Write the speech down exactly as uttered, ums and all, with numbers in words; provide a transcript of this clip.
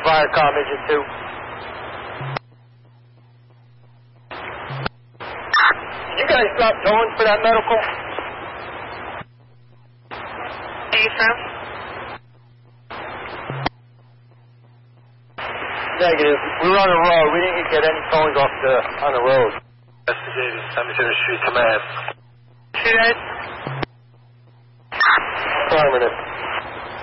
Viacom, Engine two. Did you guys drop towing for that medical? Affirm. Negative. We were on the road. We didn't get any towing off the on the road. Investigating seventy-seven Street Command. Shoot it. Affirmative.